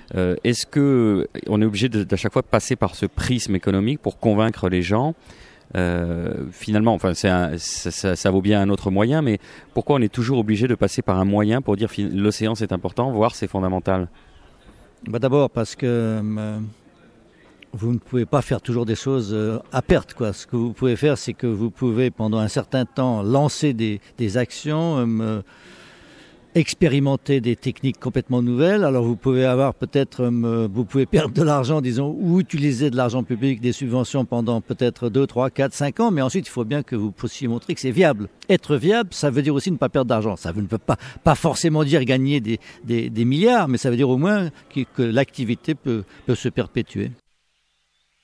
Est-ce que on est obligé d'à chaque fois passer par ce prisme économique pour convaincre les gens? Finalement, enfin, ça vaut bien un autre moyen, mais pourquoi on est toujours obligé de passer par un moyen pour dire l'océan c'est important, voire c'est fondamental? D'abord parce que vous ne pouvez pas faire toujours des choses à perte, quoi. Ce que vous pouvez faire, c'est que vous pouvez pendant un certain temps lancer des actions, expérimenter des techniques complètement nouvelles. Alors vous pouvez avoir peut-être, vous pouvez perdre de l'argent, disons, ou utiliser de l'argent public, des subventions pendant peut-être 2, 3, 4, 5 ans, mais ensuite il faut bien que vous puissiez montrer que c'est viable. Être viable, ça veut dire aussi ne pas perdre d'argent. Ça ne peut pas forcément dire gagner des milliards, mais ça veut dire au moins que l'activité peut se perpétuer.